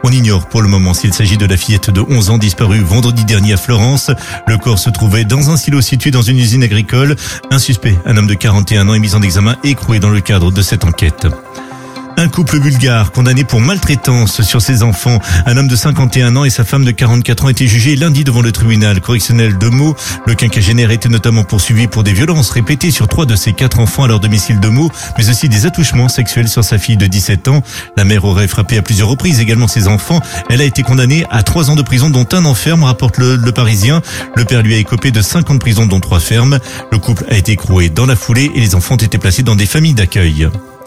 On ignore pour le moment s'il s'agit de la fillette de 11 ans disparue vendredi dernier à Florence. Le corps se trouvait dans un silo situé dans une usine agricole. Un suspect, un homme de 41 ans, est mis en examen et écroué dans le cadre de cette enquête. Un couple bulgare condamné pour maltraitance sur ses enfants. Un homme de 51 ans et sa femme de 44 ans étaient jugés lundi devant le tribunal correctionnel de Meaux. Le quinquagénaire était notamment poursuivi pour des violences répétées sur 3 de ses 4 enfants à leur domicile de Meaux, mais aussi des attouchements sexuels sur sa fille de 17 ans. La mère aurait frappé à plusieurs reprises également ses enfants. Elle a été condamnée à 3 ans de prison, dont 1 an ferme, rapporte le Parisien. Le père lui a écopé de 5 ans de prison, dont 3 fermes. Le couple a été écroué dans la foulée et les enfants ont été placés dans des familles d'accueil.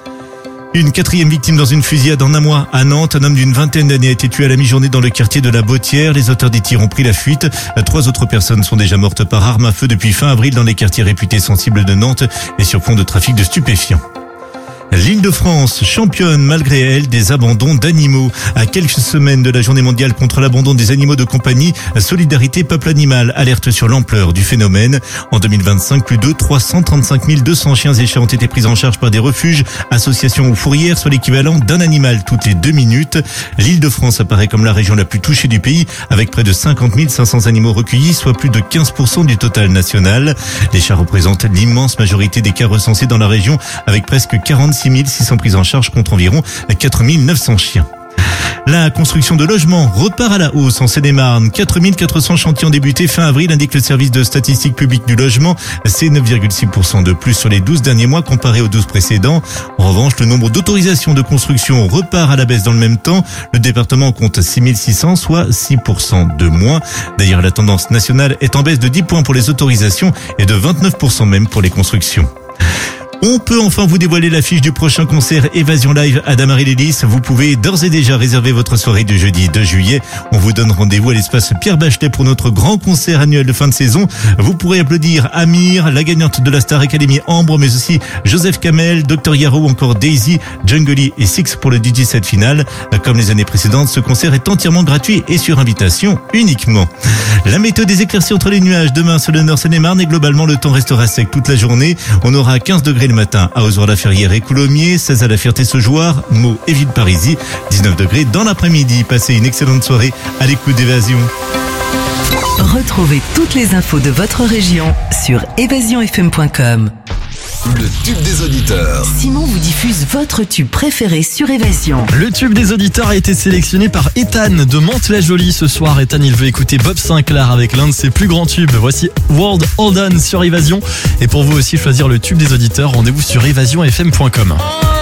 Une 4e victime dans une fusillade en Amois à Nantes. Un homme d'une vingtaine d'années a été tué à la mi-journée dans le quartier de la Bottière. Les auteurs des tirs ont pris la fuite. 3 autres personnes sont déjà mortes par arme à feu depuis fin avril dans les quartiers réputés sensibles de Nantes et sur fond de trafic de stupéfiants. L'Île-de-France championne malgré elle des abandons d'animaux. À quelques semaines de la journée mondiale contre l'abandon des animaux de compagnie, Solidarité Peuple Animal alerte sur l'ampleur du phénomène. En 2025, plus de 335 200 chiens et chats ont été pris en charge par des refuges, associations ou fourrières, soit l'équivalent d'un animal toutes les 2 minutes. L'Île-de-France apparaît comme la région la plus touchée du pays, avec près de 50 500 animaux recueillis, soit plus de 15% du total national. Les chats représentent l'immense majorité des cas recensés dans la région, avec presque 46 600 prises en charge contre environ 4 900 chiens. La construction de logements repart à la hausse en Seine-et-Marne. 4 400 chantiers ont débuté fin avril, indique le service de statistique publique du logement. C'est 9,6% de plus sur les 12 derniers mois comparé aux 12 précédents. En revanche, le nombre d'autorisations de construction repart à la baisse dans le même temps. Le département compte 6 600, soit 6% de moins. D'ailleurs, la tendance nationale est en baisse de 10 points pour les autorisations et de 29% même pour les constructions. On peut enfin vous dévoiler l'affiche du prochain concert Évasion Live à Damary-les-Lys. Vous pouvez d'ores et déjà réserver votre soirée du jeudi 2 juillet. On vous donne rendez-vous à l'espace Pierre Bachelet pour notre grand concert annuel de fin de saison. Vous pourrez applaudir Amir, la gagnante de la Star Academy Ambre, mais aussi Joseph Kamel, Dr Yaro ou encore Daisy, Jungly et Six pour le DJ set final. Comme les années précédentes, ce concert est entièrement gratuit et sur invitation uniquement. La météo des éclaircies entre les nuages demain sur le nord Seine-et-Marne et globalement le temps restera sec toute la journée. On aura 15 degrés le matin à Ozoir-la-Ferrière et Coulommiers, 16 à la Ferté-Saugeoire, Meaux et Villeparisis, 19 degrés dans l'après-midi. Passez une excellente soirée à l'écoute d'Évasion. Retrouvez toutes les infos de votre région sur évasionfm.com. Le tube des auditeurs. Simon vous diffuse votre tube préféré sur Évasion. Le tube des auditeurs a été sélectionné par Ethan de Mantes-la-Jolie ce soir. Ethan, il veut écouter Bob Sinclair avec l'un de ses plus grands tubes. Voici World Hold On sur Évasion. Et pour vous aussi choisir le tube des auditeurs, rendez-vous sur évasionfm.com.